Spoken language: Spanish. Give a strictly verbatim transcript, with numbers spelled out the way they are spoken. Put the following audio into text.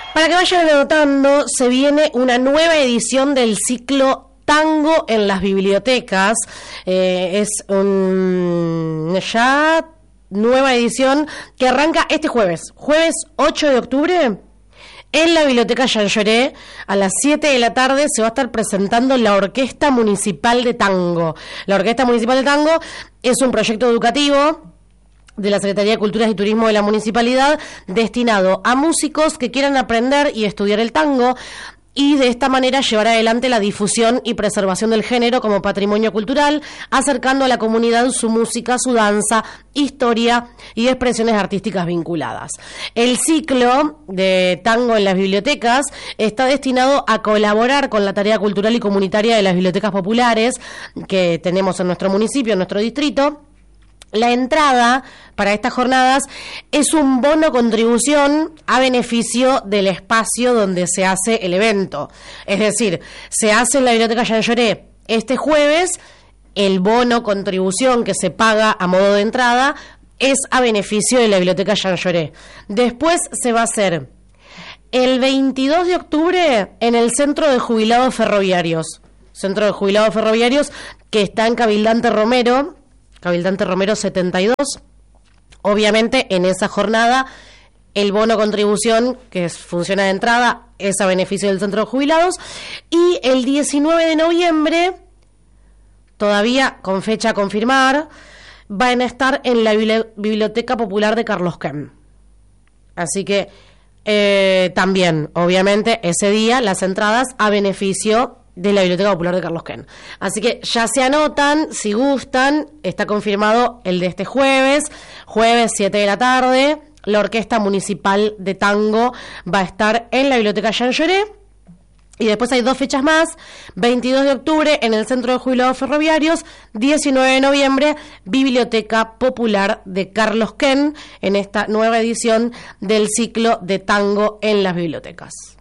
Para que vayan anotando, se viene una nueva edición del ciclo Tango en las bibliotecas. Eh, es un ya nueva edición que arranca este jueves, jueves ocho de octubre. En la Biblioteca Jean Jaurès, a las siete de la tarde, se va a estar presentando la Orquesta Municipal de Tango. La Orquesta Municipal de Tango es un proyecto educativo de la Secretaría de Cultura y Turismo de la Municipalidad, destinado a músicos que quieran aprender y estudiar el tango, y de esta manera llevar adelante la difusión y preservación del género como patrimonio cultural, acercando a la comunidad su música, su danza, historia y expresiones artísticas vinculadas. El ciclo de tango en las bibliotecas está destinado a colaborar con la tarea cultural y comunitaria de las bibliotecas populares que tenemos en nuestro municipio, en nuestro distrito. La entrada para estas jornadas es un bono contribución a beneficio del espacio donde se hace el evento. Es decir, se hace en la Biblioteca Jean Jaurès este jueves, el bono contribución que se paga a modo de entrada es a beneficio de la Biblioteca Jean Jaurès. Después se va a hacer el veintidós de octubre en el Centro de Jubilados Ferroviarios. Centro de Jubilados Ferroviarios que está en Cabildante Romero, Cabildante Romero setenta y dos. Obviamente en esa jornada el bono contribución que es, funciona de entrada es a beneficio del Centro de Jubilados. Y el diecinueve de noviembre, todavía con fecha a confirmar, van a estar en la Biblioteca Popular de Carlos Quem. Así que eh, también, obviamente, ese día las entradas a beneficio de la Biblioteca Popular de Carlos Quem. Así que ya se anotan, si gustan, está confirmado el de este jueves, jueves siete de la tarde, la Orquesta Municipal de Tango va a estar en la Biblioteca Jean Jaurès, y después hay dos fechas más, veintidós de octubre en el Centro de Jubilados Ferroviarios, diecinueve de noviembre, Biblioteca Popular de Carlos Quem, en esta nueva edición del ciclo de tango en las bibliotecas.